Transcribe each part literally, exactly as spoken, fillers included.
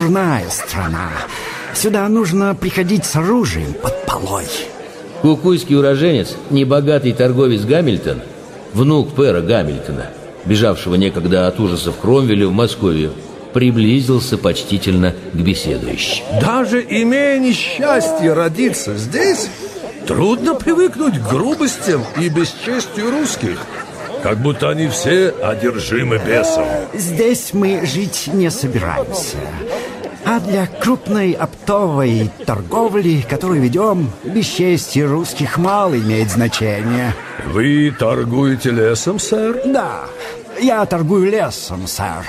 дурная страна. Сюда нужно приходить с оружием под полой. Кукуйский уроженец, небогатый торговец Гамильтон, внук Пэра Гамильтона, бежавшего некогда от ужасов Кромвеля в Московию, приблизился почтительно к беседующим. Даже имея несчастье родиться здесь, трудно привыкнуть к грубостям и бесчестию русских, как будто они все одержимы бесом. Здесь мы жить не собираемся. А для крупной оптовой торговли, которую ведем, бесчестие русских мало имеет значения. Вы торгуете лесом, сэр? Да, я торгую лесом, сэр.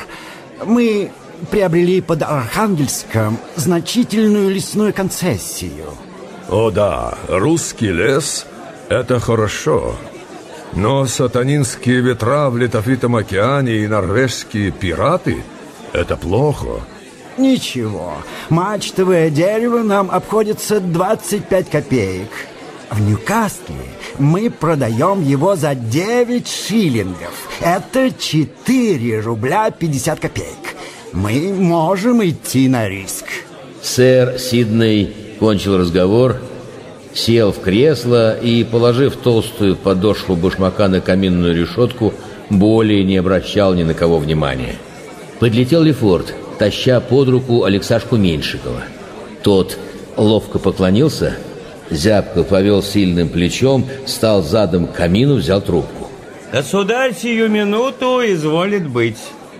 Мы приобрели под Архангельском значительную лесную концессию. О да, русский лес – это хорошо. Но сатанинские ветра в Летовитом океане и норвежские пираты – это плохо. Ничего, мачтовое дерево нам обходится двадцать пять копеек. В Ньюкасле мы продаем его за девять шиллингов. Это четыре рубля пятьдесят копеек. Мы можем идти на риск. Сэр Сидней кончил разговор, сел в кресло и, положив толстую подошву башмака на каминную решетку, более не обращал ни на кого внимания. Подлетел Лефорт, таща под руку Алексашку Меньшикова. Тот ловко поклонился, зябко повел сильным плечом, стал задом к камину, взял трубку. «Государь, сию минуту изволит быть».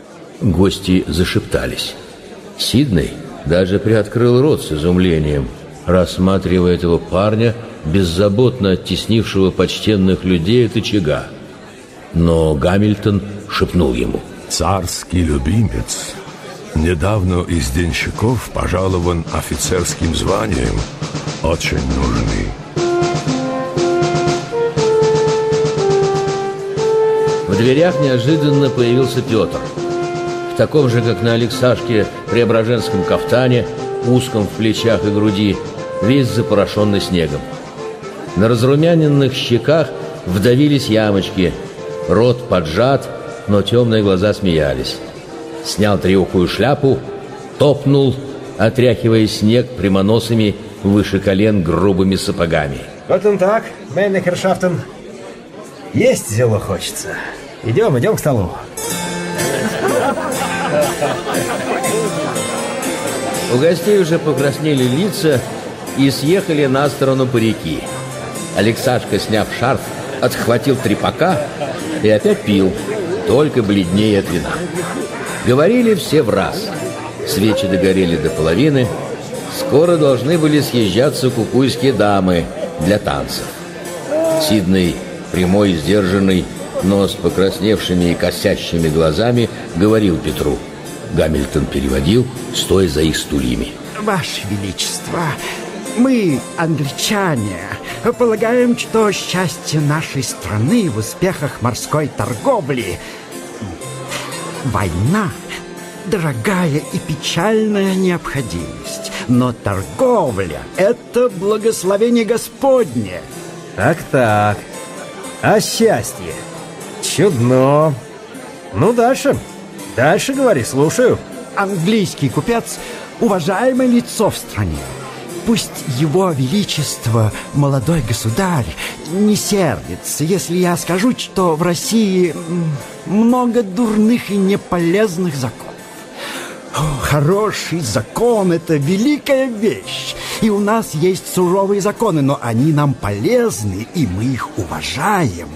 Гости зашептались. Сидней даже приоткрыл рот с изумлением, рассматривая этого парня, беззаботно оттеснившего почтенных людей от очага. Но Гамильтон шепнул ему: «Царский любимец недавно из денщиков пожалован офицерским званием. Очень нужный». В дверях неожиданно появился Петр. В таком же, как на Алексашке, преображенском кафтане, узком в плечах и груди, весь запорошенный снегом. На разрумяненных щеках вдавились ямочки, рот поджат, но темные глаза смеялись. Снял треухую шляпу, топнул, отряхивая снег прямоносыми выше колен грубыми сапогами. Вот он так, meine Herrschaften. Есть зело хочется. Идем, идем к столу. У гостей уже покраснели лица и съехали на сторону парики. Алексашка, сняв шарф, отхватил трепака и опять пил, только бледнее от вина. Говорили все в раз. Свечи догорели до половины. Скоро должны были съезжаться кукуйские дамы для танцев. Сидней, прямой, сдержанный, но с покрасневшими и косящими глазами, говорил Петру. Гамильтон переводил, стоя за их стульями. Ваше Величество, мы, англичане, полагаем, что счастье нашей страны в успехах морской торговли. Война – дорогая и печальная необходимость, но торговля – это благословение Господне. Так-так. А счастье? Чудно. Ну, дальше. Дальше говори, слушаю. Английский купец – уважаемое лицо в стране. Пусть его величество, молодой государь, не сердится, если я скажу, что в России много дурных и неполезных законов. О, хороший закон – это великая вещь. И у нас есть суровые законы, но они нам полезны, и мы их уважаем.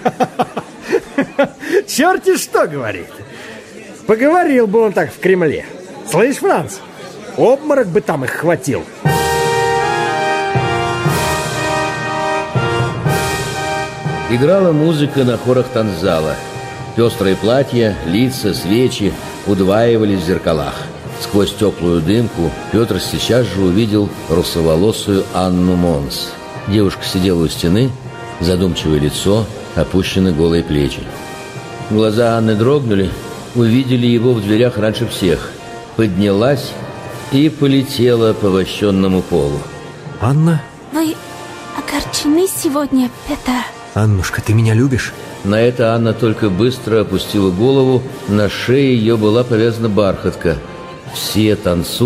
Черти что говорит. Поговорил бы он так в Кремле. Слышь, Франц, обморок бы там их хватил. Играла музыка на хорах танцзала. Пестрые платья, лица, свечи удваивались в зеркалах. Сквозь теплую дымку Петр сейчас же увидел русоволосую Анну Монс. Девушка сидела у стены, задумчивое лицо, опущены голые плечи. Глаза Анны дрогнули, увидели его в дверях раньше всех. Поднялась и полетела по вощенному полу. Анна? Вы огорчены сегодня, Петр? Аннушка, ты меня любишь? На это Анна только быстро опустила голову, на шее ее была повязана бархатка. Все танцуют.